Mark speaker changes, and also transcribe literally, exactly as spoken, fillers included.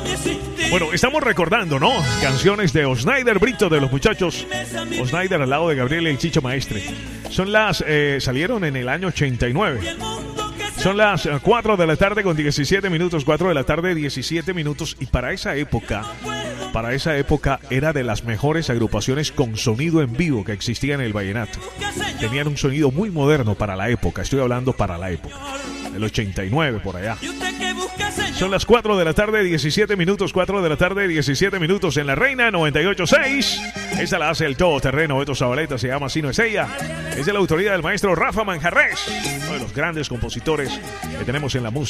Speaker 1: Bueno, estamos recordando, ¿no? Canciones de Osnaider Brito, de los muchachos Osnaider al lado de Gabriel El Chicho Maestre. Son las, eh, salieron en el año ochenta y nueve. Son las cuatro de la tarde con diecisiete minutos, cuatro de la tarde, diecisiete minutos. Y para esa época, para esa época era de las mejores agrupaciones con sonido en vivo que existía en el vallenato. Tenían un sonido muy moderno para la época, estoy hablando para la época. El ochenta y nueve por allá. Son las cuatro de la tarde, diecisiete minutos, cuatro de la tarde, diecisiete minutos en La Reina noventa y ocho punto seis. Esta la hace el todoterreno Beto Zabaleta, se llama Así no es ella. Es de la autoría del maestro Rafa Manjarrés, uno de los grandes compositores que tenemos en la música.